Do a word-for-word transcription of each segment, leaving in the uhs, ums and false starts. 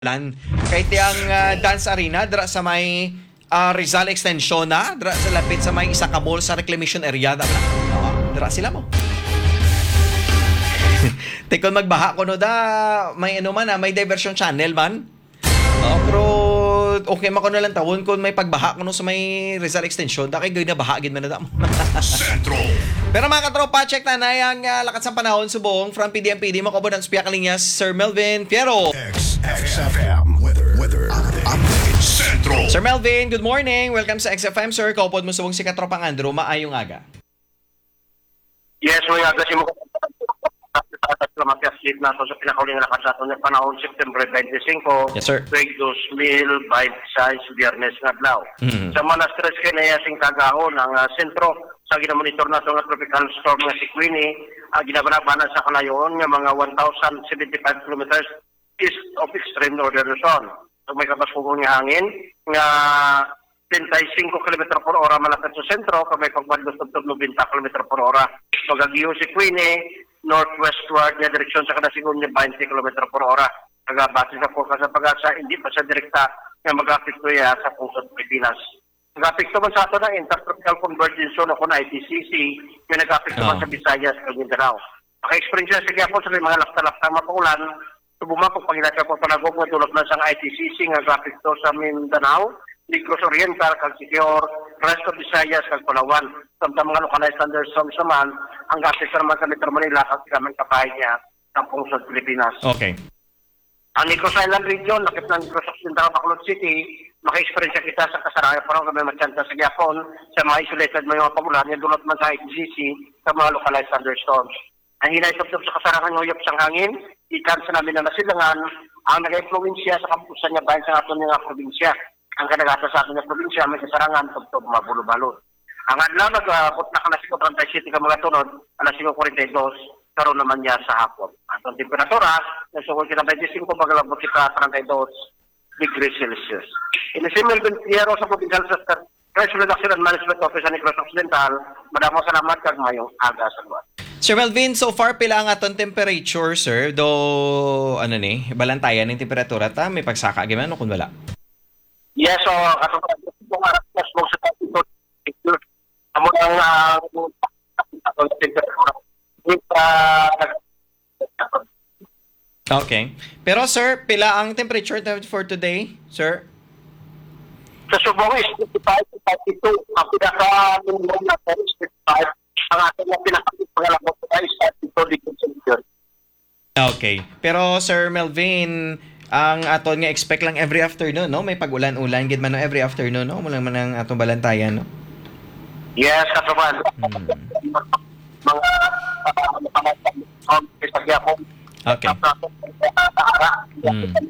Lan kay tiyang uh, dance arena dra sa may uh, Rizal Extension na dra sa lapit sa may isa ka mall sa reclamation area da uh, dra sila mo. Tekon magbaha ko no da may ano man ah, may diversion channel man. Uh, pero okay man ko na lang tawon kung may pagbaha ko no sa may Rizal Extension da kay gay na baha gid man na da mo. Sentro. Pero mga katropa, check na na yung uh, lakas ng panahon subong from P D M P D makabot ang spiya kalinya Sir Melvin Fierro. X F M weather weather update. Sentro. Sir Melvin, good morning. Welcome sa X F M, sir. Kaupod mo subong si Katropang Andrew. Maayong aga. Yes, may aga si mo Matias Sleep na sa pinakauli nga nakasato ng panahon September twenty-five. Yes, sir. Tuig two thousand twenty-six, Biyernes nga adlaw. Mm-hmm. Sa mga stress kay na yasing kagahon ang uh, sentro sa ginamonitor na nga tropical storm nga si Queenie, uh, ginabanabanan sa kalayon nga mga one thousand seventy-five kilometers east of extreme northern Luzon. So may kapasugong nga hangin nga thirty-five kilometers per hora malapit sa sentro, kung may pagbandos ng ninety kilometers per hora. So gagiyo si Queenie northwestward na direksyon sa kanasigon niya twenty kilometers per hora. Nagabase sa forecast sa pag-asa, hindi pa sa direkta nga mag-apekto ya sa pusod Pilipinas. Nag-apekto man sa ato na intertropical convergence zone ako na I T C C, yung nag-apekto man Oh. sa Visayas at Mindanao. Naka-experience na sa Gapon sa mga lafta-lafta mapangulan, subuma kung panginatya ko panagog na tulad na sa I T C C nga nag-apekto sa Mindanao, Negros Oriental, Calcior, rest of Visayas, kag Palawan. Samtang mga localized thunderstorms naman, ang gapekto naman sa Metro Manila kasi kami kapay niya ng pusod Pilipinas. Okay. Ang Negros Island region, nakip ng Negros Occidental, Bacolod City, maka-experience kita sa kasaraya parang kami magtsanta sa Gapon, sa mga isolated mo yung mga pamulan, yung dulot man sa I T C C, sa mga localized thunderstorms. Ang hinay-tuptop sa kasarangan ng uyap sang hangin, ikan sa namin na nasilangan, ang nag-influensya sa kampusan niya bayan sa aton nga probinsya. Ang kadagata sa aton nga probinsya, may kasarangan, tuptop, mabulo-balot. Ang adlaw, nag-abot na ka na siguro thirty-seven ka mga tunod, alas siguro forty-two, karoon naman niya sa hapon. At ang temperatura, nasukol kita twenty-five, pagalabot kita thirty-two degrees Celsius. In the similar Fierro sa Provincial Sector, Crisis Reduction and Management Office sa Negros Occidental, madamo salamat kag mayong aga sa buwan. Sir Melvin, so far pila ang aton temperature, sir? Do, ano ni, balantayan ng temperatura ta? May pagsaka, gimana kung wala? Yes, so, ato pa itong aras na smoke sa temperature. Amo ang uh, temperatura. Okay. Pero sir, pila ang temperature for today, sir? Sa Subong is fifty-five to thirty-two. Ang pinaka-minimum na is fifty-five. Ang ating na pinaka-pangalabot na is thirty-two degrees Celsius. Okay. Pero Sir Melvin, ang aton nga expect lang every afternoon, no? May pag-ulan-ulan gid man no every afternoon, no? Mula man ang atong balantayan, no? Yes, katuman. Hmm. Mga pagkakasagya ko. Okay. Hmm.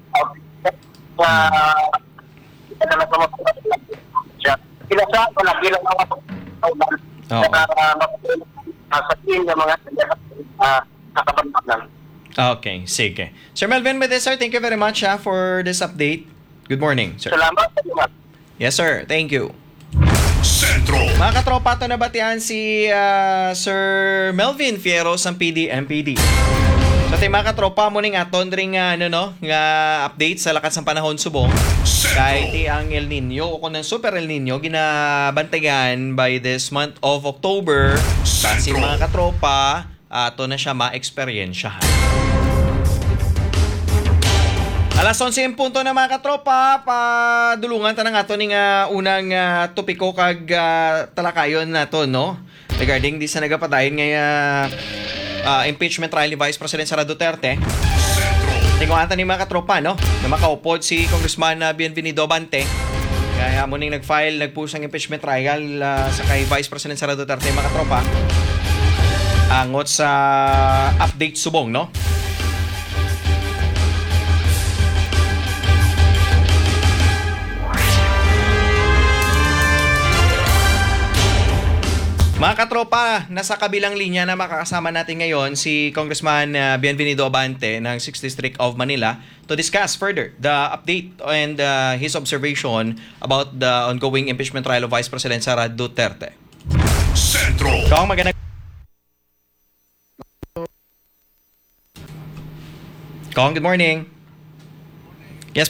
Kila sa wala bilang mga Oo. sa team ng mga kakabantanan. Okay, sige. Sir Melvin, with this, sir, thank you very much ha, for this update. Good morning, sir. Salamat. Salamat. Yes, sir. Thank you. Sentro. Mga katropa, ito nabatian si uh, Sir Melvin Fierro sa P D M P D. So, tayo mga katropa mo ning aton ring uh, ano, no, nga update sa lakas ng panahon subong. Kahit ang El Nino o kung ng Super El Nino ginabantayan by this month of October. Kasi mga katropa, ato na siya ma-experiensyahan. Alas onse en punto na mga katropa, padulungan ta nga ato ning uh, unang uh, topiko kag uh, talakayon nato, no? Regarding di sa nagapadayon nga uh, uh, impeachment trial ni Vice President Sara Duterte. Tinguan ta ni mga katropa, no? Na makaupod si Congressman uh, Bienvenido Abante. Kaya mo ning nag-file, nag-push ang impeachment trial uh, sa kay Vice President Sara Duterte, mga katropa. Angot sa update subong, no? Mga katropa, nasa kabilang linya na makakasama natin ngayon si Congressman uh, Bienvenido Abante ng sixth District of Manila to discuss further the update and uh, his observation about the ongoing impeachment trial of Vice President Sara Duterte. Sentro. Kong, magandang Kong, good morning.